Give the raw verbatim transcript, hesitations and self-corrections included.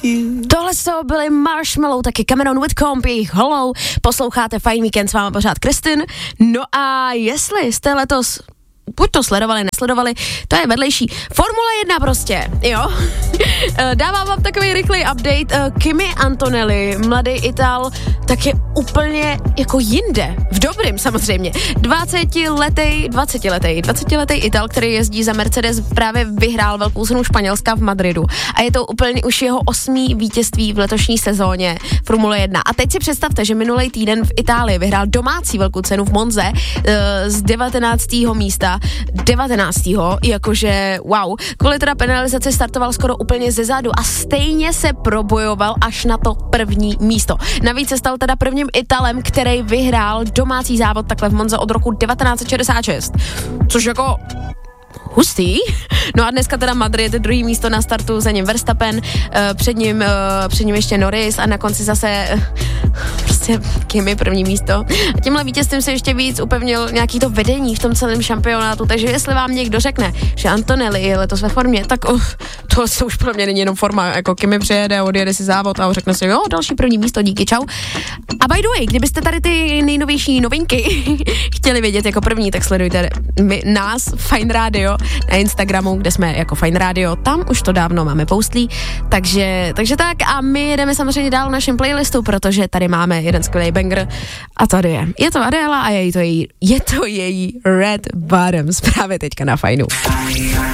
Tohle jsou byly Marshmallow, taky Cameron Whitcomb, jejich Hollow. Posloucháte Fajn víkend, s vámi pořád Kristin. No a jestli jste letos buď to sledovali, nesledovali, to je vedlejší. Formule jedna prostě, jo. Dávám vám takový rychlý update. Kimi Antonelli, mladý Ital, tak je úplně jako jinde. V dobrým samozřejmě. dvacetiletý, dvacetiletý, dvacetiletý Ital, který jezdí za Mercedes, právě vyhrál velkou cenu Španělska v Madridu. A je to úplně už jeho osmý vítězství v letošní sezóně Formule jedna. A teď si představte, že minulý týden v Itálii vyhrál domácí velkou cenu v Monze z devatenáctého místa. devatenáctého jakože wow. Kvůli teda penalizaci startoval skoro úplně ze zádu a stejně se probojoval až na to první místo. Navíc se stal teda prvním Italem, který vyhrál domácí závod takhle v Monze od roku devatenáct set šedesát šest. Což jako hustý. No a dneska teda Madrid, druhý místo na startu, za ním Verstappen, uh, před ním, uh, před ním ještě Norris a na konci zase uh, prostě Kimi první místo. A tímhle vítězstvím se ještě víc upevnil nějaký to vedení v tom celém šampionátu, takže jestli vám někdo řekne, že Antonelli je letos ve formě, tak uh, to se už pro mě není jenom forma, jako Kimi přijede, odjede si závod a řekne si, jo, další první místo, díky, čau. A by the way, kdybyste tady ty nejnovější novinky chtěli vědět jako první, tak sledujte my, nás, Fajn Radio, na Instagramu, kde jsme jako Fajn Radio, tam už to dávno máme postlí, takže, takže tak a my jdeme samozřejmě dál v našem playlistu, protože tady máme jeden skvělý banger a tady je. Je to Adela a je to její, je to její Red Bottoms právě teďka na Fajnu.